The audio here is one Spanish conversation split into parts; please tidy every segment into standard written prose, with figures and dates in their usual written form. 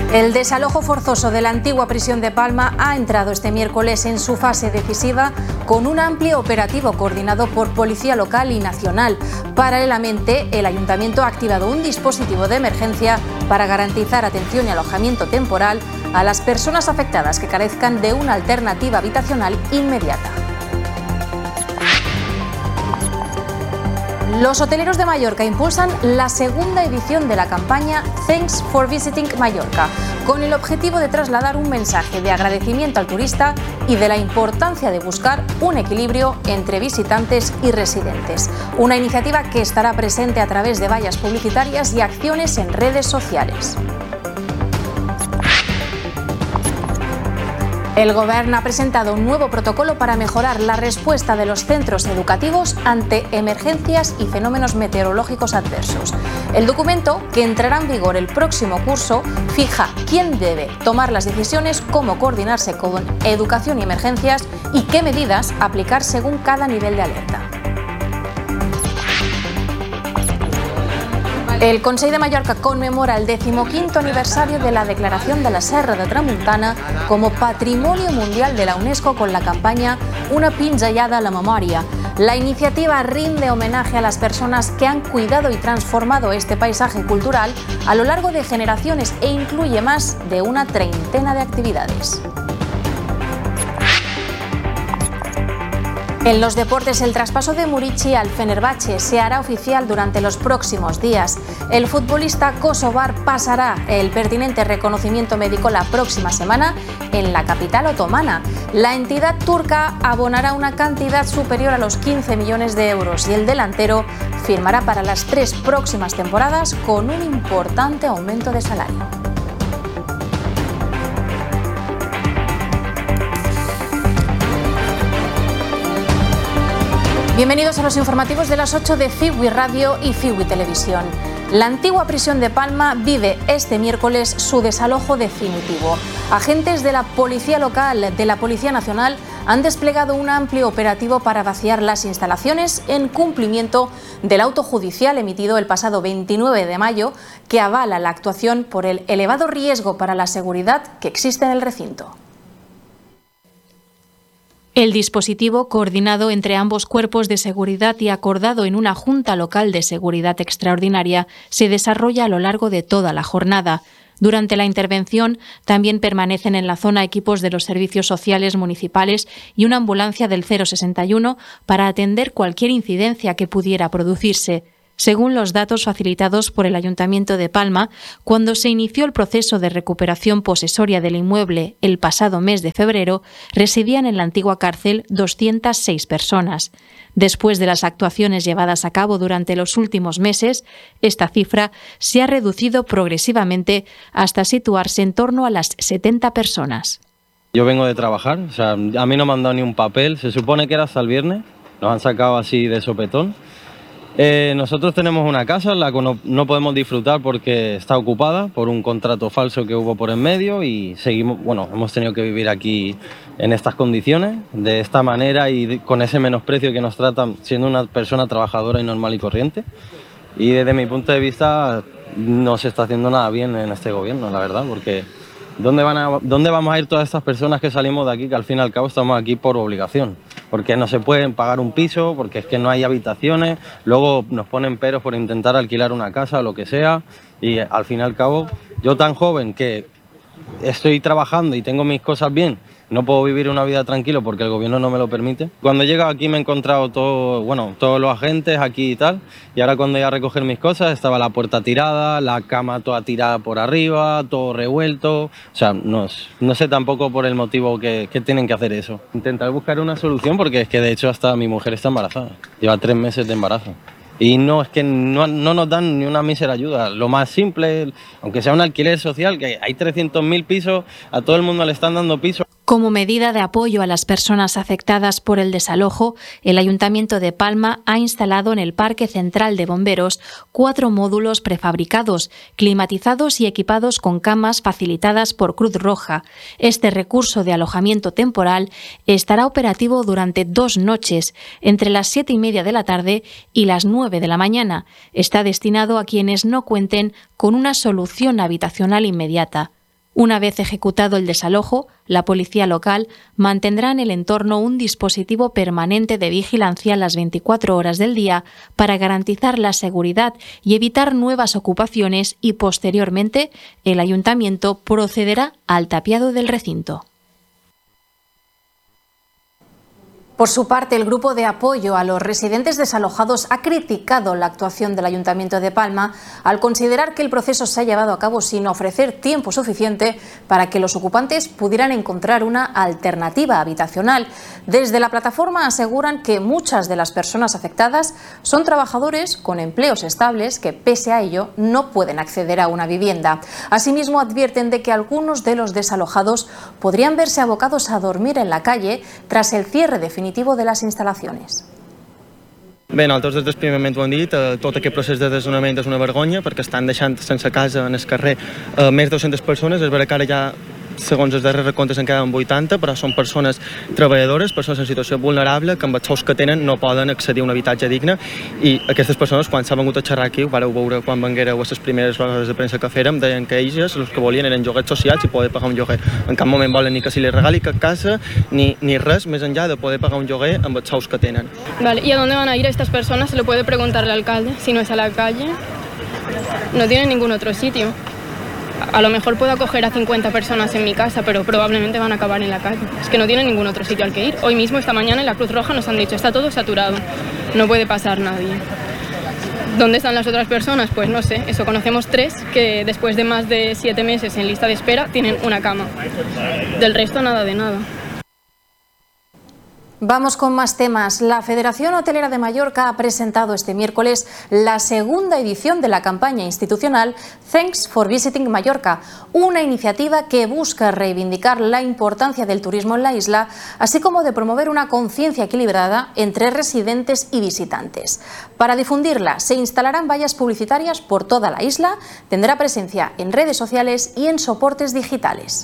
El desalojo forzoso de la antigua prisión de Palma ha entrado este miércoles en su fase decisiva con un amplio operativo coordinado por Policía Local y Nacional. Paralelamente, el Ayuntamiento ha activado un dispositivo de emergencia para garantizar atención y alojamiento temporal a las personas afectadas que carezcan de una alternativa habitacional inmediata. Los hoteleros de Mallorca impulsan la segunda edición de la campaña Thanks for Visiting Mallorca, con el objetivo de trasladar un mensaje de agradecimiento al turista y de la importancia de buscar un equilibrio entre visitantes y residentes. Una iniciativa que estará presente a través de vallas publicitarias y acciones en redes sociales. El Gobierno ha presentado un nuevo protocolo para mejorar la respuesta de los centros educativos ante emergencias y fenómenos meteorológicos adversos. El documento, que entrará en vigor el próximo curso, fija quién debe tomar las decisiones, cómo coordinarse con educación y emergencias y qué medidas aplicar según cada nivel de alerta. El Consell de Mallorca conmemora el 15º aniversario de la declaración de la Serra de Tramuntana como Patrimonio Mundial de la UNESCO con la campaña Una pinzellada a la memoria. La iniciativa rinde homenaje a las personas que han cuidado y transformado este paisaje cultural a lo largo de generaciones e incluye más de una treintena de actividades. En los deportes, el traspaso de Muriqi al Fenerbahce se hará oficial durante los próximos días. El futbolista kosovar pasará el pertinente reconocimiento médico la próxima semana en la capital otomana. La entidad turca abonará una cantidad superior a los 15 millones de euros y el delantero firmará para las 3 próximas temporadas con un importante aumento de salario. Bienvenidos a los informativos de las 8 de Fiwi Radio y Fiwi Televisión. La antigua prisión de Palma vive este miércoles su desalojo definitivo. Agentes de la Policía Local, de la Policía Nacional, han desplegado un amplio operativo para vaciar las instalaciones en cumplimiento del auto judicial emitido el pasado 29 de mayo que avala la actuación por el elevado riesgo para la seguridad que existe en el recinto. El dispositivo, coordinado entre ambos cuerpos de seguridad y acordado en una Junta Local de Seguridad Extraordinaria, se desarrolla a lo largo de toda la jornada. Durante la intervención también permanecen en la zona equipos de los servicios sociales municipales y una ambulancia del 061 para atender cualquier incidencia que pudiera producirse. Según los datos facilitados por el Ayuntamiento de Palma, cuando se inició el proceso de recuperación posesoria del inmueble el pasado mes de febrero, residían en la antigua cárcel 206 personas. Después de las actuaciones llevadas a cabo durante los últimos meses, esta cifra se ha reducido progresivamente hasta situarse en torno a las 70 personas. Yo vengo de trabajar, a mí no me han dado ni un papel, se supone que era hasta el viernes, nos han sacado así de sopetón. Nosotros tenemos una casa en la que no podemos disfrutar porque está ocupada por un contrato falso que hubo por en medio y hemos tenido que vivir aquí en estas condiciones, de esta manera y con ese menosprecio que nos tratan siendo una persona trabajadora y normal y corriente. Y desde mi punto de vista no se está haciendo nada bien en este gobierno, la verdad, porque ¿dónde vamos a ir todas estas personas que salimos de aquí, que al fin y al cabo estamos aquí por obligación? Porque no se pueden pagar un piso, porque es que no hay habitaciones, luego nos ponen peros por intentar alquilar una casa o lo que sea, y al fin y al cabo, yo tan joven que estoy trabajando y tengo mis cosas bien, no puedo vivir una vida tranquilo porque el gobierno no me lo permite. Cuando he llegado aquí me he encontrado todos los agentes aquí y tal, y ahora cuando iba a recoger mis cosas estaba la puerta tirada, la cama toda tirada por arriba, todo revuelto, no sé tampoco por el motivo que tienen que hacer eso. Intentar buscar una solución porque es que de hecho hasta mi mujer está embarazada, lleva 3 meses de embarazo. Y no nos dan ni una mísera ayuda. Lo más simple, aunque sea un alquiler social, que hay 300.000 pisos, a todo el mundo le están dando pisos. Como medida de apoyo a las personas afectadas por el desalojo, el Ayuntamiento de Palma ha instalado en el Parque Central de Bomberos 4 módulos prefabricados, climatizados y equipados con camas facilitadas por Cruz Roja. Este recurso de alojamiento temporal estará operativo durante 2 noches, entre las 7:30 de la tarde y las 9 de la mañana. Está destinado a quienes no cuenten con una solución habitacional inmediata. Una vez ejecutado el desalojo, la policía local mantendrá en el entorno un dispositivo permanente de vigilancia las 24 horas del día para garantizar la seguridad y evitar nuevas ocupaciones y, posteriormente, el ayuntamiento procederá al tapiado del recinto. Por su parte, el grupo de apoyo a los residentes desalojados ha criticado la actuación del Ayuntamiento de Palma al considerar que el proceso se ha llevado a cabo sin ofrecer tiempo suficiente para que los ocupantes pudieran encontrar una alternativa habitacional. Desde la plataforma aseguran que muchas de las personas afectadas son trabajadores con empleos estables que, pese a ello, no pueden acceder a una vivienda. Asimismo, advierten de que algunos de los desalojados podrían verse abocados a dormir en la calle tras el cierre definitivo de les instal·lacions. Bé, nosaltres des del primer moment ho hem dit, tot aquest procés de desnonament és una vergonya perquè estan deixant sense casa en el carrer més de 200 persones. És vera que ara ja, segons els darrers recomptes, en queden 80, però són persones treballadores, persones en situació vulnerable, que amb els sous que tenen no poden accedir a un habitatge digne, i aquestes persones, quan s'ha vengut a xerrar aquí, ho vareu veure quan venguéreu a les primeres rodes de premsa que fèrem, deien que ells els que volien eren lloguers socials i poder pagar un lloguer. En cap moment volen ni que se li regali cap casa ni res més enllà de poder pagar un lloguer amb els sous que tenen. Vale, ¿y a dónde van a ir estas personas? Se lo puede preguntar el alcalde. Si no es a la calle, no tienen ningún otro sitio. A lo mejor puedo acoger a 50 personas en mi casa, pero probablemente van a acabar en la calle. Es que no tienen ningún otro sitio al que ir. Hoy mismo, esta mañana, en la Cruz Roja nos han dicho, está todo saturado, no puede pasar nadie. ¿Dónde están las otras personas? Pues no sé, eso, conocemos 3 que después de más de 7 meses en lista de espera tienen una cama. Del resto, nada de nada. Vamos con más temas. La Federación Hotelera de Mallorca ha presentado este miércoles la segunda edición de la campaña institucional Thanks for Visiting Mallorca, una iniciativa que busca reivindicar la importancia del turismo en la isla, así como de promover una conciencia equilibrada entre residentes y visitantes. Para difundirla, se instalarán vallas publicitarias por toda la isla, tendrá presencia en redes sociales y en soportes digitales.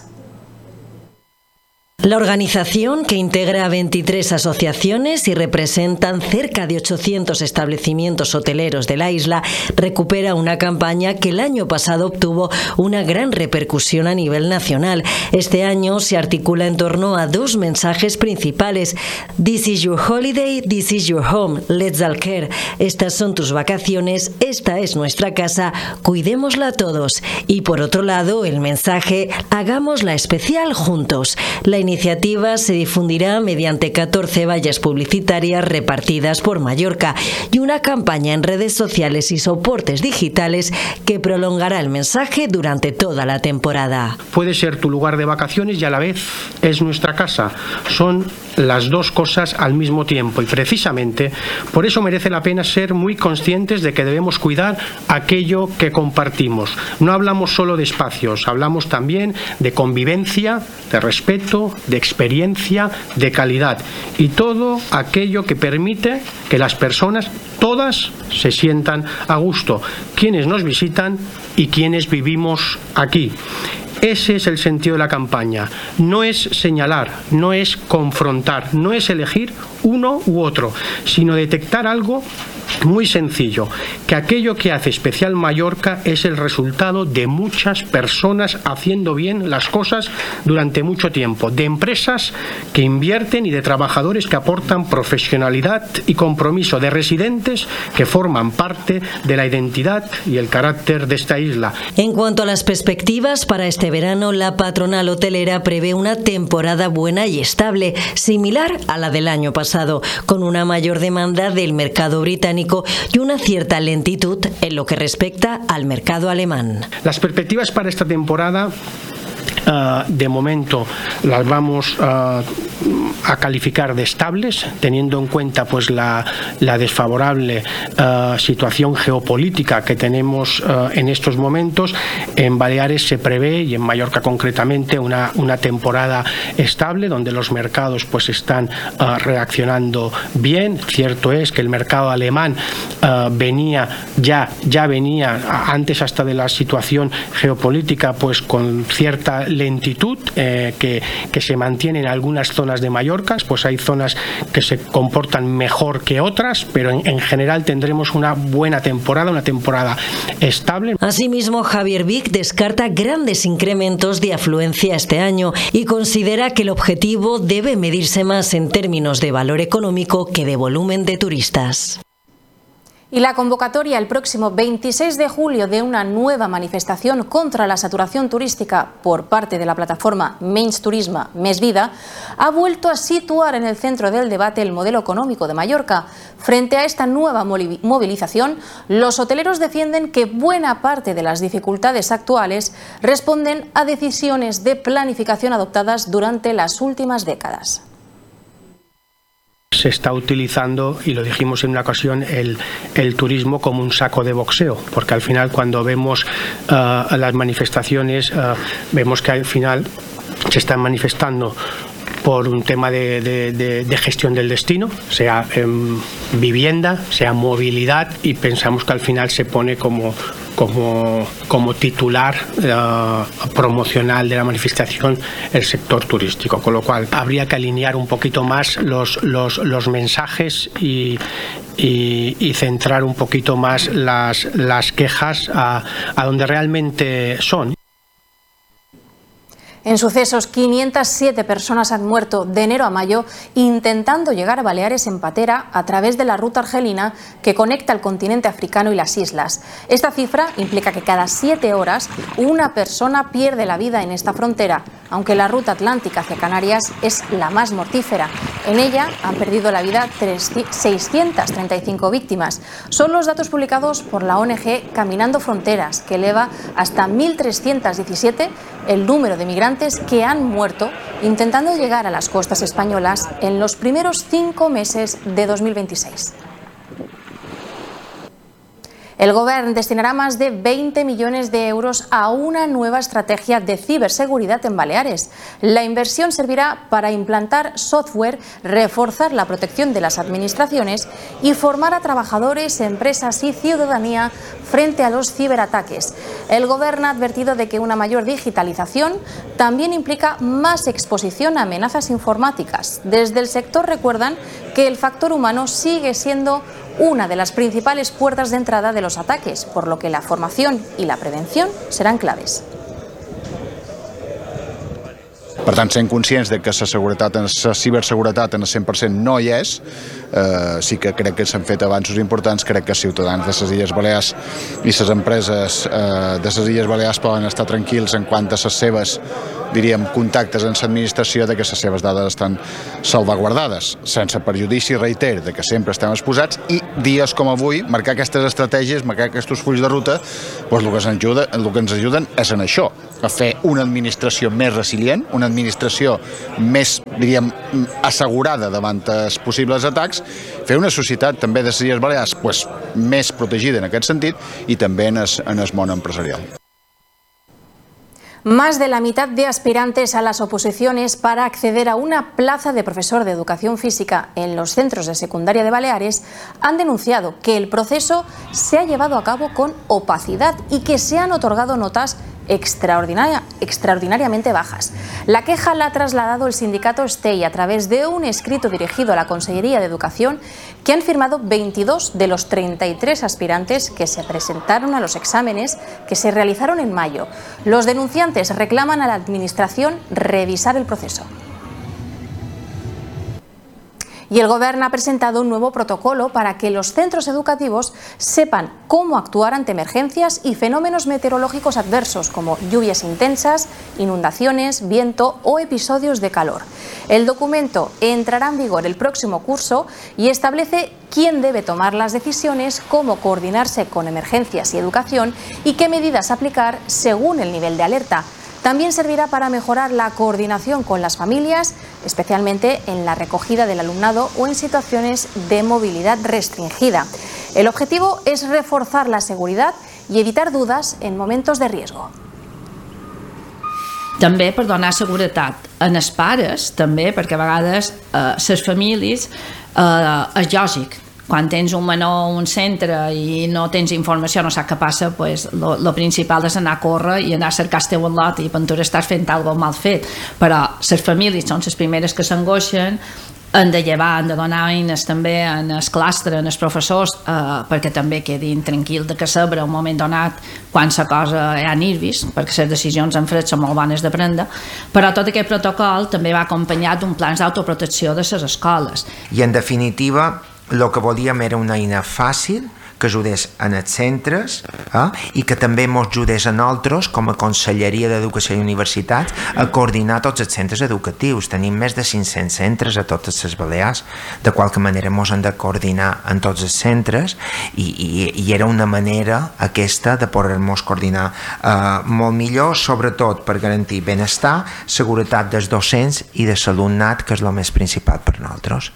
La organización, que integra a 23 asociaciones y representan cerca de 800 establecimientos hoteleros de la isla, recupera una campaña que el año pasado obtuvo una gran repercusión a nivel nacional. Este año se articula en torno a 2 mensajes principales. This is your holiday, this is your home, let's all care. Estas son tus vacaciones, esta es nuestra casa, cuidémosla todos. Y por otro lado, el mensaje, hagámosla especial juntos. La iniciativa se difundirá mediante 14 vallas publicitarias repartidas por Mallorca y una campaña en redes sociales y soportes digitales que prolongará el mensaje durante toda la temporada. Puede ser tu lugar de vacaciones y a la vez es nuestra casa. Son las dos cosas al mismo tiempo y precisamente por eso merece la pena ser muy conscientes de que debemos cuidar aquello que compartimos. No hablamos solo de espacios, hablamos también de convivencia, de respeto, de experiencia, de calidad y todo aquello que permite que las personas todas se sientan a gusto, quienes nos visitan y quienes vivimos aquí. Ese es el sentido de la campaña. No es señalar, no es confrontar, no es elegir uno u otro, sino detectar algo muy sencillo, que aquello que hace especial Mallorca es el resultado de muchas personas haciendo bien las cosas durante mucho tiempo, de empresas que invierten y de trabajadores que aportan profesionalidad y compromiso, de residentes que forman parte de la identidad y el carácter de esta isla. En cuanto a las perspectivas para este verano, la patronal hotelera prevé una temporada buena y estable, similar a la del año pasado, con una mayor demanda del mercado británico y una cierta lentitud en lo que respecta al mercado alemán. Las perspectivas para esta temporada de momento las vamos a calificar de estables, teniendo en cuenta pues la desfavorable situación geopolítica que tenemos en estos momentos. En Baleares se prevé, y en Mallorca concretamente, una temporada estable donde los mercados pues están reaccionando bien. Cierto es que el mercado alemán venía antes hasta de la situación geopolítica pues con cierta lentitud que se mantiene en algunas zonas zonas de Mallorca, pues hay zonas que se comportan mejor que otras, pero en general tendremos una buena temporada, una temporada estable. Asimismo, Javier Vic descarta grandes incrementos de afluencia este año y considera que el objetivo debe medirse más en términos de valor económico que de volumen de turistas. Y la convocatoria el próximo 26 de julio de una nueva manifestación contra la saturación turística por parte de la plataforma Menys Turisme, Més Vida ha vuelto a situar en el centro del debate el modelo económico de Mallorca. Frente a esta nueva movilización, los hoteleros defienden que buena parte de las dificultades actuales responden a decisiones de planificación adoptadas durante las últimas décadas. Se está utilizando, y lo dijimos en una ocasión, el turismo como un saco de boxeo, porque al final cuando vemos las manifestaciones, vemos que al final se están manifestando por un tema de gestión del destino, sea vivienda, sea movilidad, y pensamos que al final se pone como titular promocional de la manifestación el sector turístico, con lo cual habría que alinear un poquito más los mensajes y centrar un poquito más las quejas a donde realmente son. En sucesos, 507 personas han muerto de enero a mayo intentando llegar a Baleares en patera a través de la ruta argelina que conecta el continente africano y las islas. Esta cifra implica que cada 7 horas una persona pierde la vida en esta frontera, aunque la ruta atlántica hacia Canarias es la más mortífera. En ella han perdido la vida 635 víctimas. Son los datos publicados por la ONG Caminando Fronteras, que eleva hasta 1.317 el número de migrantes que han muerto intentando llegar a las costas españolas en los primeros 5 meses de 2026. El Govern destinará más de 20 millones de euros a una nueva estrategia de ciberseguridad en Baleares. La inversión servirá para implantar software, reforzar la protección de las administraciones y formar a trabajadores, empresas y ciudadanía frente a los ciberataques. El Govern ha advertido de que una mayor digitalización también implica más exposición a amenazas informáticas. Desde el sector recuerdan que el factor humano sigue siendo una de las principals puertas de entrada de los ataques, por lo que la formación y la prevención seran claves. Per tant, sent conscients de que la ciberseguretat en el 100% no hi és, sí que crec que s'han fet avanços importants, crec que els ciutadans de les Illes Balears i les empreses de les Illes Balears poden estar tranquils en quant a les seves, diríem, contactes amb l'administració, de que les seves dades estan salvaguardades, sense perjudici, reiter, de que sempre estem exposats, i dies com avui, marcar aquestes estratègies, marcar aquests fulls de ruta, doncs el que ens ajuden és en això, a fer una administració més resilient, una administració més, diríem, assegurada davant els possibles atacs, fer una societat també de les Illes Balears més protegida en aquest sentit i també en el món empresarial. Más de la mitad de aspirantes a las oposiciones para acceder a una plaza de profesor de educación física en los centros de secundaria de Baleares han denunciado que el proceso se ha llevado a cabo con opacidad y que se han otorgado notas extraordinariamente bajas. La queja la ha trasladado el sindicato STEI a través de un escrito dirigido a la Consellería de Educación que han firmado 22 de los 33 aspirantes que se presentaron a los exámenes que se realizaron en mayo. Los denunciantes reclaman a la Administración revisar el proceso. Y el Govern ha presentado un nuevo protocolo para que los centros educativos sepan cómo actuar ante emergencias y fenómenos meteorológicos adversos como lluvias intensas, inundaciones, viento o episodios de calor. El documento entrará en vigor el próximo curso y establece quién debe tomar las decisiones, cómo coordinarse con emergencias y educación y qué medidas aplicar según el nivel de alerta. También servirá para mejorar la coordinación con las familias, especialmente en la recogida del alumnado o en situaciones de movilidad restringida. El objetivo es reforzar la seguridad y evitar dudas en momentos de riesgo. També per donar seguretat als pares, també, perquè a vegades les famílies és lògic quan tens un menor a un centre i no tens informació, no saps què passa, pues, lo principal és anar a córrer i anar a cercar el teu lot i per estàs fent alguna mal fet. Però les famílies són les primeres que s'angoixen, han de llevar, han de donar eines també en el clastre, en els professors, perquè també quedin tranquils de que saber un moment donat quan la cosa hi ha nervis, perquè les decisions en fred són molt bones de prendre, però tot aquest protocol també va acompanyat d'un plans d'autoprotecció de les escoles. I en definitiva, el que volíem era una eina fàcil, que ajudés en els centres i que també ens ajudés a nosaltres, com a Conselleria d'Educació i Universitats, a coordinar tots els centres educatius. Tenim més de 500 centres a totes les Balears. De qualque manera ens hem de coordinar en tots els centres i era una manera aquesta de poder-nos coordinar molt millor, sobretot per garantir benestar, seguretat dels docents i de l'alumnat, que és el més principal per nosaltres.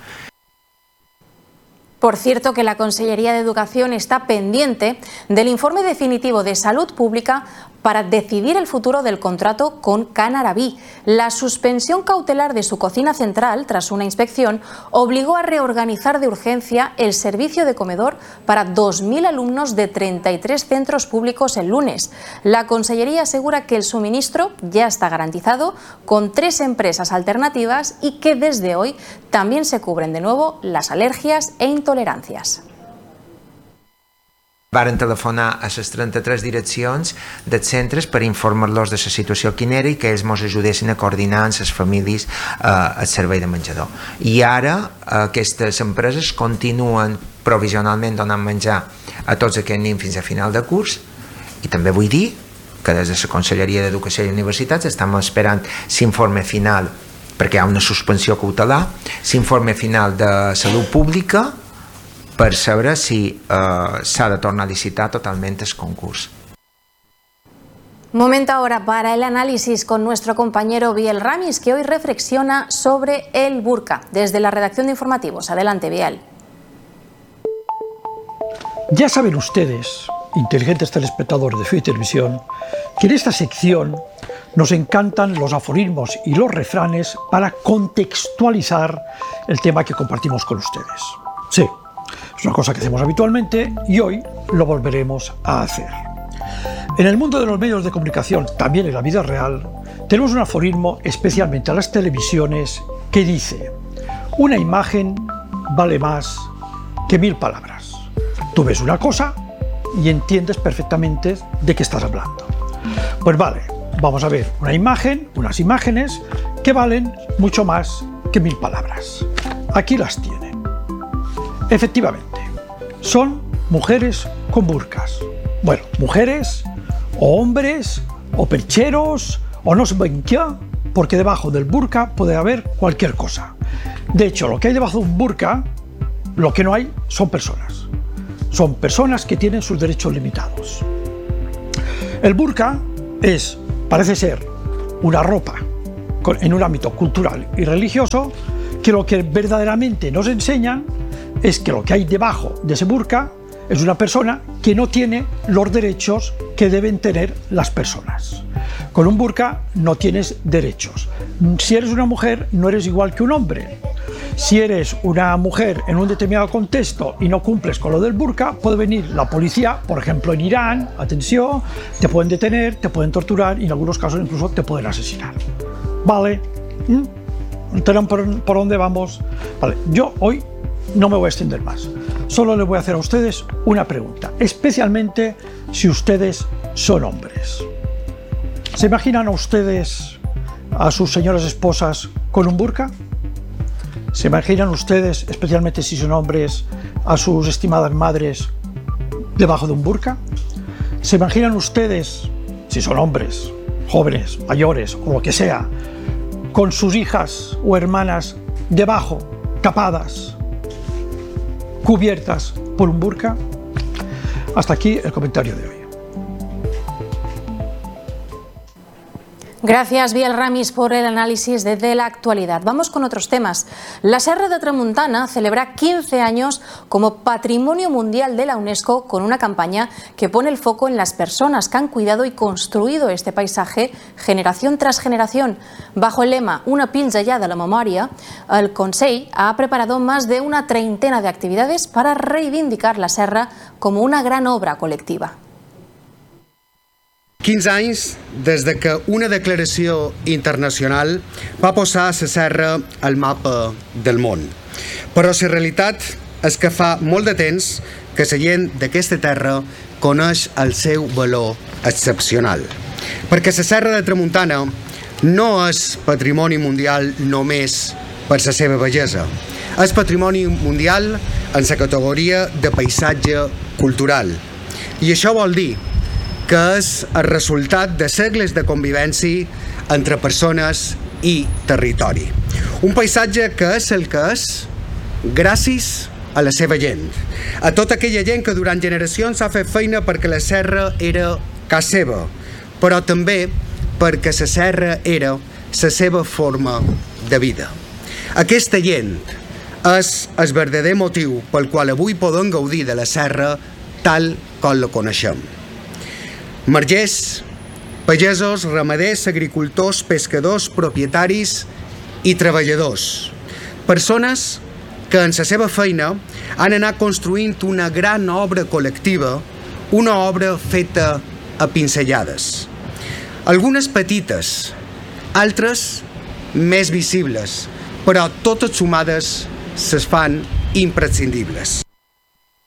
Por cierto, que la Consellería de Educación está pendiente del informe definitivo de Salud Pública para decidir el futuro del contrato con Can Arabí. La suspensión cautelar de su cocina central, tras una inspección, obligó a reorganizar de urgencia el servicio de comedor para 2.000 alumnos de 33 centros públicos el lunes. La Consellería asegura que el suministro ya está garantizado con 3 empresas alternativas y que desde hoy también se cubren de nuevo las alergias e intolerancias. Varen telefonar a les 33 direccions dels centres per informar-los de la situació quina era i que ells ens ajudessin a coordinar amb les famílies el servei de menjador. I ara aquestes empreses continuen provisionalment donant menjar a tots aquests nens fins a final de curs, i també vull dir que des de la Conselleria d'Educació i Universitats estem esperant l'informe final, perquè hi ha una suspensió cautelar, l'informe final de Salut Pública, per saber si s'ha de tornar a licitar totalment el concurs. Momento ahora para el análisis con nuestro compañero Biel Ramis, que hoy reflexiona sobre el burka desde la redacción de informativos. Adelante, Biel. Ya saben ustedes, inteligentes telespectadores de FIO y Televisión, que en esta sección nos encantan los aforismos y los refranes para contextualizar el tema que compartimos con ustedes. Sí. Es una cosa que hacemos habitualmente y hoy lo volveremos a hacer. En el mundo de los medios de comunicación, también en la vida real, tenemos un aforismo, especialmente a las televisiones, que dice: una imagen vale más que 1000 palabras. Tú ves una cosa y entiendes perfectamente de qué estás hablando. Pues vale, vamos a ver una imagen, unas imágenes que valen mucho más que 1000 palabras. Aquí las tienen. Efectivamente, son mujeres con burkas. Bueno, mujeres, o hombres, o percheros, o no sé bien qué, porque debajo del burka puede haber cualquier cosa. De hecho, lo que hay debajo de un burka, lo que no hay son personas. Son personas que tienen sus derechos limitados. El burka parece ser una ropa en un ámbito cultural y religioso, que lo que verdaderamente nos enseñan es que lo que hay debajo de ese burka es una persona que no tiene los derechos que deben tener las personas. Con un burka no tienes derechos. Si eres una mujer, no eres igual que un hombre. Si eres una mujer en un determinado contexto y no cumples con lo del burka, puede venir la policía, por ejemplo en Irán, atención, te pueden detener, te pueden torturar y en algunos casos incluso te pueden asesinar. ¿Vale? ¿Entienden por dónde vamos? Vale, yo hoy no me voy a extender más. Solo les voy a hacer a ustedes una pregunta, especialmente si ustedes son hombres. ¿Se imaginan a ustedes a sus señoras esposas con un burka? ¿Se imaginan ustedes, especialmente si son hombres, a sus estimadas madres debajo de un burka? ¿Se imaginan ustedes, si son hombres, jóvenes, mayores o lo que sea, con sus hijas o hermanas debajo, tapadas, cubiertas por un burka? Hasta aquí el comentario de hoy. Gracias, Biel Ramis, por el análisis de la actualidad. Vamos con otros temas. La Serra de Tramuntana celebra 15 años como Patrimonio Mundial de la UNESCO con una campaña que pone el foco en las personas que han cuidado y construido este paisaje generación tras generación. Bajo el lema Una pinzellada a la memoria, el Consell ha preparado más de una treintena de actividades para reivindicar la Serra como una gran obra colectiva. 15 anys des de que una declaració internacional va posar la Serra al mapa del món. Però la realitat és que fa molt de temps que la gent d'aquesta terra coneix el seu valor excepcional. Perquè la Serra de Tramuntana no és patrimoni mundial només per la seva bellesa. És patrimoni mundial en la categoria de paisatge cultural. I això vol dir que és el resultat de segles de convivència entre persones i territori. Un paisatge que és el que és gràcies a la seva gent, a tota aquella gent que durant generacions ha fet feina perquè la serra era casa seva, però també perquè la serra era la seva forma de vida. Aquesta gent és el verdader motiu pel qual avui podem gaudir de la serra tal com la coneixem. Margers, pagesos, ramaders, agricultors, pescadors, propietaris i treballadors. Persones que en la seva feina han anat construint una gran obra col·lectiva, una obra feta a pinzellades. Algunes petites, altres més visibles, però totes sumades se fan imprescindibles.